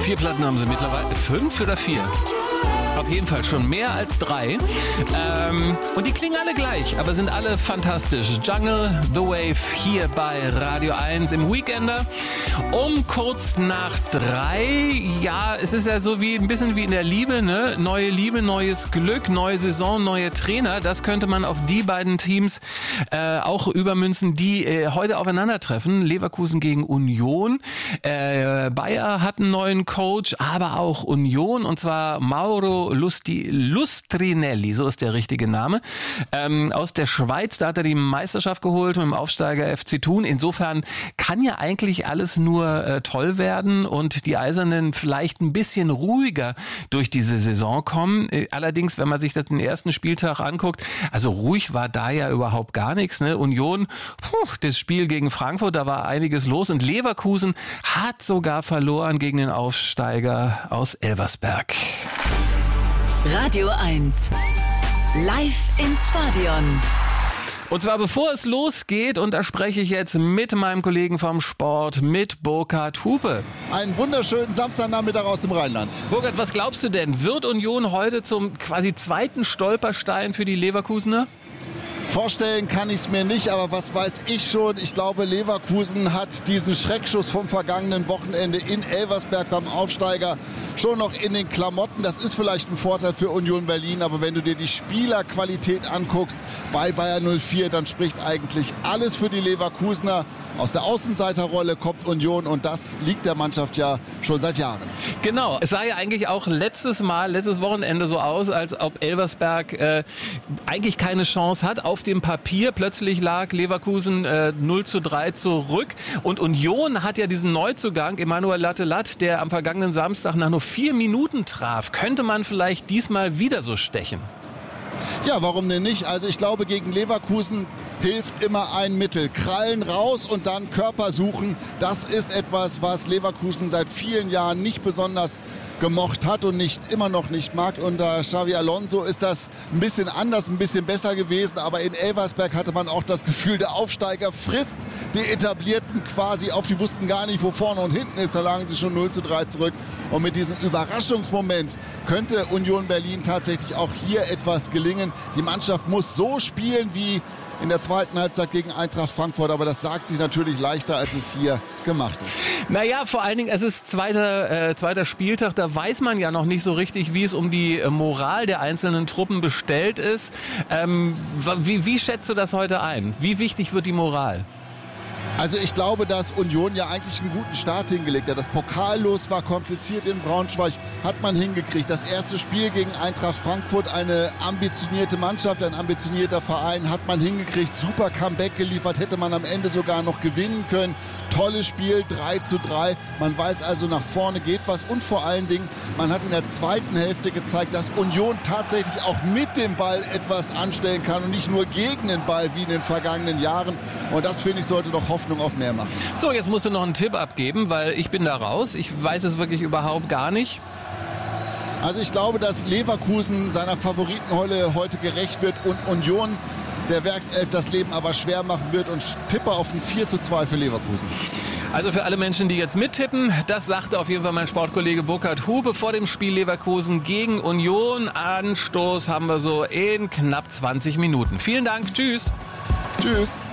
4 Platten haben sie mittlerweile. 5 oder 4? Auf jeden Fall schon mehr als 3. Und die klingen alle gleich, aber sind alle fantastisch. Jungle, The Wave hier bei Radio 1 im Weekender. Um kurz nach 3. Ja, es ist ja so wie ein bisschen wie in der Liebe, ne? Neue Liebe, neues Glück, neue Saison, neue Trainer. Das könnte man auf die beiden Teams auch übermünzen, die heute aufeinandertreffen. Leverkusen gegen Union. Bayer hat einen neuen Coach, aber auch Union, und zwar Mauro Lustrinelli, so ist der richtige Name. Aus der Schweiz, da hat er die Meisterschaft geholt mit dem Aufsteiger FC Thun. Insofern kann ja eigentlich alles nur toll werden und die Eisernen vielleicht ein bisschen ruhiger durch diese Saison kommen. Allerdings, wenn man sich das den ersten Spieltag anguckt, also ruhig war da ja überhaupt gar nichts. Ne? Union, das Spiel gegen Frankfurt, da war einiges los, und Leverkusen hat sogar verloren gegen den Aufsteiger aus Elversberg. Radio 1. Live ins Stadion. Und zwar bevor es losgeht, und da spreche ich jetzt mit meinem Kollegen vom Sport, mit Burkhard Hupe. Einen wunderschönen Samstagnachmittag aus dem Rheinland. Burkhard, was glaubst du denn? Wird Union heute zum quasi zweiten Stolperstein für die Leverkusener? Vorstellen kann ich es mir nicht, aber was weiß ich schon. Ich glaube, Leverkusen hat diesen Schreckschuss vom vergangenen Wochenende in Elversberg beim Aufsteiger schon noch in den Klamotten. Das ist vielleicht ein Vorteil für Union Berlin, aber wenn du dir die Spielerqualität anguckst bei Bayer 04, dann spricht eigentlich alles für die Leverkusener. Aus der Außenseiterrolle kommt Union, und das liegt der Mannschaft ja schon seit Jahren. Genau, es sah ja eigentlich auch letztes Wochenende so aus, als ob Elversberg eigentlich keine Chance hat. Auf dem Papier plötzlich lag Leverkusen 0:3 zurück, und Union hat ja diesen Neuzugang Emmanuel Lattelat, der am vergangenen Samstag nach nur 4 Minuten traf. Könnte man vielleicht diesmal wieder so stechen? Ja, warum denn nicht? Also ich glaube, gegen Leverkusen hilft immer ein Mittel. Krallen raus und dann Körper suchen. Das ist etwas, was Leverkusen seit vielen Jahren nicht besonders gemocht hat und immer noch nicht mag. Unter Xabi Alonso ist das ein bisschen anders, ein bisschen besser gewesen. Aber in Elversberg hatte man auch das Gefühl, der Aufsteiger frisst die Etablierten quasi auf. Die wussten gar nicht, wo vorne und hinten ist. Da lagen sie schon 0:3 zurück. Und mit diesem Überraschungsmoment könnte Union Berlin tatsächlich auch hier etwas gelingen. Die Mannschaft muss so spielen wie in der zweiten Halbzeit gegen Eintracht Frankfurt, aber das sagt sich natürlich leichter, als es hier gemacht ist. Naja, vor allen Dingen, es ist zweiter Spieltag, da weiß man ja noch nicht so richtig, wie es um die Moral der einzelnen Truppen bestellt ist. Wie schätzt du das heute ein? Wie wichtig wird die Moral? Also ich glaube, dass Union ja eigentlich einen guten Start hingelegt hat. Das Pokallos war kompliziert in Braunschweig, hat man hingekriegt. Das erste Spiel gegen Eintracht Frankfurt, eine ambitionierte Mannschaft, ein ambitionierter Verein, hat man hingekriegt. Super Comeback geliefert, hätte man am Ende sogar noch gewinnen können. Tolles Spiel, 3:3. Man weiß also, nach vorne geht was. Und vor allen Dingen, man hat in der zweiten Hälfte gezeigt, dass Union tatsächlich auch mit dem Ball etwas anstellen kann und nicht nur gegen den Ball wie in den vergangenen Jahren. Und das, finde ich, sollte doch Hoffnung auf mehr machen. So, jetzt musst du noch einen Tipp abgeben, weil ich bin da raus. Ich weiß es wirklich überhaupt gar nicht. Also ich glaube, dass Leverkusen seiner Favoritenrolle heute gerecht wird und Union der Werkself das Leben aber schwer machen wird, und tippe auf ein 4:2 für Leverkusen. Also für alle Menschen, die jetzt mittippen, das sagte auf jeden Fall mein Sportkollege Burkhard Hupe vor dem Spiel Leverkusen gegen Union. Anstoß haben wir so in knapp 20 Minuten. Vielen Dank, tschüss. Tschüss.